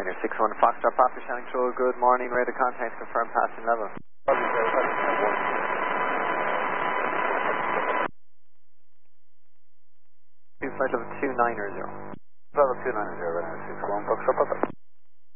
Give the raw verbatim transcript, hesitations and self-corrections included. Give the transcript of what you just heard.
Niner six one Foxtrot Papa Shannon Control, good morning, radar contact confirmed passing level. Two flight level two niner zero. Level two niner zero, Niner six one Foxtrot Papa.